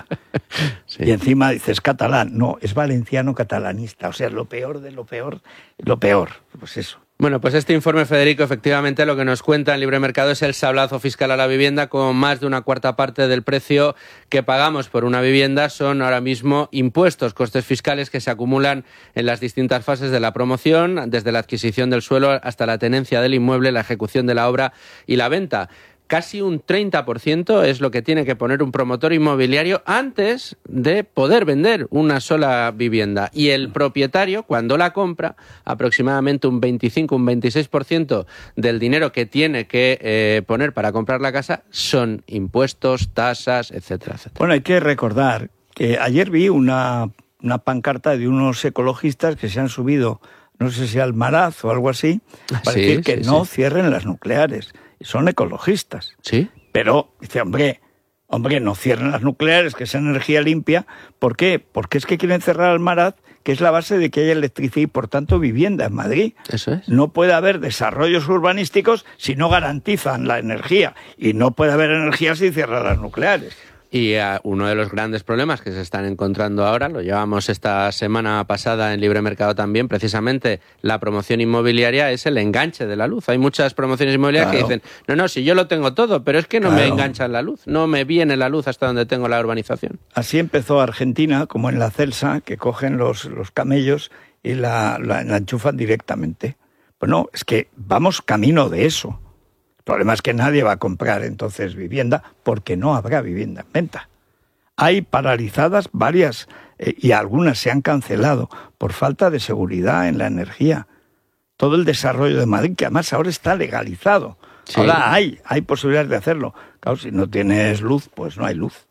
Sí. Y encima dices catalán. No, es valenciano catalanista. O sea, lo peor de lo peor, lo peor. Pues eso. Bueno, pues este informe, Federico, efectivamente lo que nos cuenta en Libre Mercado es el sablazo fiscal a la vivienda, con más de una cuarta parte del precio que pagamos por una vivienda son ahora mismo impuestos, costes fiscales que se acumulan en las distintas fases de la promoción, desde la adquisición del suelo hasta la tenencia del inmueble, la ejecución de la obra y la venta. Casi un 30% es lo que tiene que poner un promotor inmobiliario antes de poder vender una sola vivienda. Y el propietario, cuando la compra, aproximadamente un 25, un 26% del dinero que tiene que poner para comprar la casa son impuestos, tasas, etcétera, etcétera. Bueno, hay que recordar que ayer vi una pancarta de unos ecologistas que se han subido, no sé si al Maraz o algo así, para decir que no cierren las nucleares. Son ecologistas. ¿Sí? Pero, dice, hombre, no cierren las nucleares, que es energía limpia. ¿Por qué? Porque es que quieren cerrar Almaraz, que es la base de que haya electricidad y, por tanto, vivienda en Madrid. Eso es. No puede haber desarrollos urbanísticos si no garantizan la energía. Y no puede haber energía si cierran las nucleares. Y uno de los grandes problemas que se están encontrando ahora, lo llevamos esta semana pasada en Libre Mercado también, precisamente la promoción inmobiliaria es el enganche de la luz. Hay muchas promociones inmobiliarias que dicen, no, si yo lo tengo todo, pero es que no me enganchan la luz, no me viene la luz hasta donde tengo la urbanización. Así empezó Argentina, como en la Celsa, que cogen los camellos y la enchufan directamente. Pues no, es que vamos camino de eso. El problema es que nadie va a comprar entonces vivienda porque no habrá vivienda en venta. Hay paralizadas varias y algunas se han cancelado por falta de seguridad en la energía. Todo el desarrollo de Madrid, que además ahora está legalizado. Sí. Ahora hay posibilidades de hacerlo. Claro, si no tienes luz, pues no hay luz.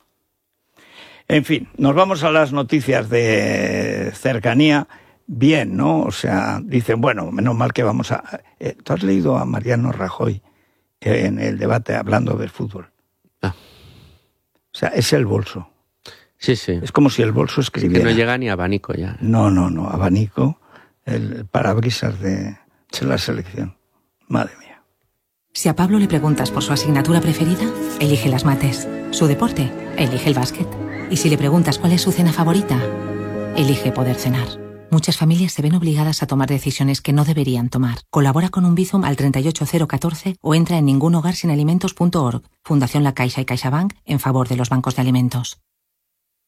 En fin, nos vamos a las noticias de cercanía. Bien, ¿no? O sea, dicen, bueno, menos mal que vamos a... ¿Tú has leído a Mariano Rajoy en el debate hablando del fútbol? Ah. O sea, es el bolso. Sí, sí. Es como si el bolso escribiera. Es que no llega ni a abanico ya. No, abanico, el parabrisas de la selección. Madre mía. Si a Pablo le preguntas por su asignatura preferida, elige las mates. Su deporte, elige el básquet. Y si le preguntas cuál es su cena favorita, elige poder cenar. Muchas familias se ven obligadas a tomar decisiones que no deberían tomar. Colabora con un Bizum al 38014 o entra en ningunhogarsinalimentos.org. Fundación La Caixa y CaixaBank en favor de los bancos de alimentos.